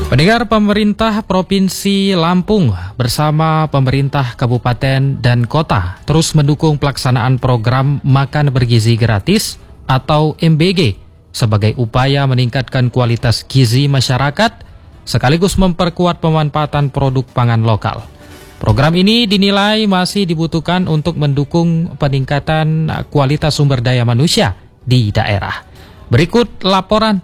Pendengar, pemerintah Provinsi Lampung bersama pemerintah kabupaten dan kota terus mendukung pelaksanaan program makan bergizi gratis atau MBG sebagai upaya meningkatkan kualitas gizi masyarakat sekaligus memperkuat pemanfaatan produk pangan lokal. Program ini dinilai masih dibutuhkan untuk mendukung peningkatan kualitas sumber daya manusia di daerah. Berikut laporan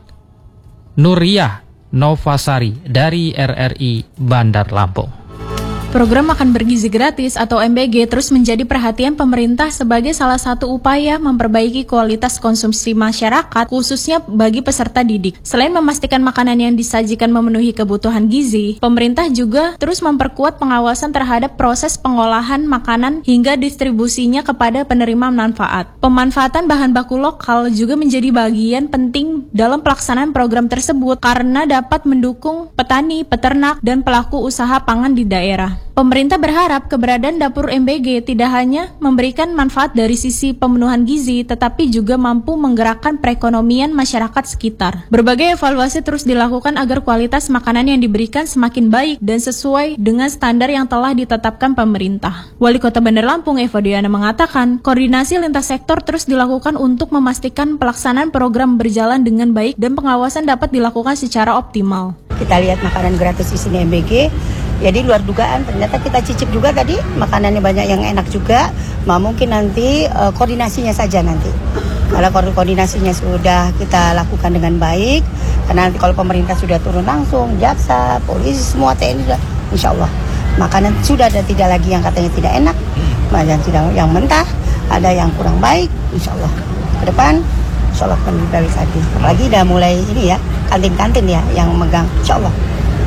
Nuriyah Novasari dari RRI Bandar Lampung. Program makan bergizi gratis atau MBG terus menjadi perhatian pemerintah sebagai salah satu upaya memperbaiki kualitas konsumsi masyarakat, khususnya bagi peserta didik. Selain memastikan makanan yang disajikan memenuhi kebutuhan gizi, pemerintah juga terus memperkuat pengawasan terhadap proses pengolahan makanan hingga distribusinya kepada penerima manfaat. Pemanfaatan bahan baku lokal juga menjadi bagian penting dalam pelaksanaan program tersebut karena dapat mendukung petani, peternak, dan pelaku usaha pangan di daerah. Pemerintah berharap keberadaan dapur MBG tidak hanya memberikan manfaat dari sisi pemenuhan gizi, tetapi juga mampu menggerakkan perekonomian masyarakat sekitar. Berbagai evaluasi terus dilakukan agar kualitas makanan yang diberikan semakin baik dan sesuai dengan standar yang telah ditetapkan pemerintah. Wali Kota Bandar Lampung, Eva Diana, mengatakan, koordinasi lintas sektor terus dilakukan untuk memastikan pelaksanaan program berjalan dengan baik dan pengawasan dapat dilakukan secara optimal. Kita lihat makanan gratis di sini MBG. Jadi luar dugaan, ternyata kita cicip juga tadi, makanannya banyak yang enak juga. Mungkin nanti koordinasinya saja nanti. Kalau koordinasinya sudah kita lakukan dengan baik, karena nanti kalau pemerintah sudah turun langsung, jaksa, polisi, semua TNI sudah, insya Allah. Makanan sudah ada, tidak lagi yang katanya tidak enak, yang mentah, ada yang kurang baik, insya Allah. Ke depan, insya Allah akan lebih baik lagi. Apalagi udah mulai ini ya, kantin-kantin ya yang megang, insya Allah.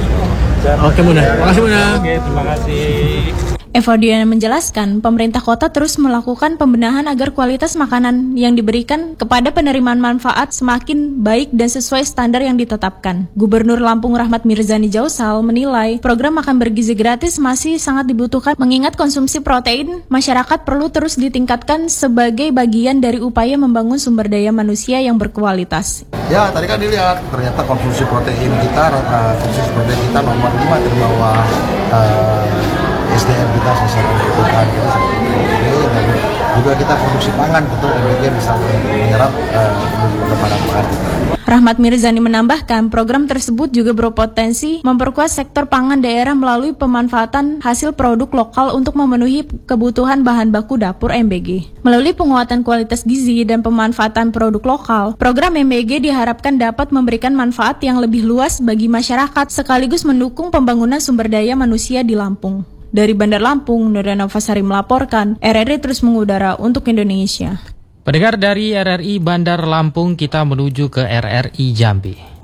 Oke Muna, makasih Muna. Oke, terima kasih. Eva Diana menjelaskan, pemerintah kota terus melakukan pembenahan agar kualitas makanan yang diberikan kepada penerimaan manfaat semakin baik dan sesuai standar yang ditetapkan. Gubernur Lampung Rahmat Mirzani Jausal menilai program makan bergizi gratis masih sangat dibutuhkan mengingat konsumsi protein masyarakat perlu terus ditingkatkan sebagai bagian dari upaya membangun sumber daya manusia yang berkualitas. Ya, tadi kan dilihat ternyata konsumsi protein kita nomor 5 di bawah SDM kita secara kebutuhan kita dan juga kita produksi pangan betul MBG bisa menyerap kepada pangan kita. Rahmat Mirzani menambahkan, program tersebut juga berpotensi memperkuat sektor pangan daerah melalui pemanfaatan hasil produk lokal untuk memenuhi kebutuhan bahan baku dapur MBG. Melalui penguatan kualitas gizi dan pemanfaatan produk lokal, program MBG diharapkan dapat memberikan manfaat yang lebih luas bagi masyarakat sekaligus mendukung pembangunan sumber daya manusia di Lampung. Dari Bandar Lampung, Nuriyah Novasari melaporkan, RRI terus mengudara untuk Indonesia. Pendengar, dari RRI Bandar Lampung kita menuju ke RRI Jambi.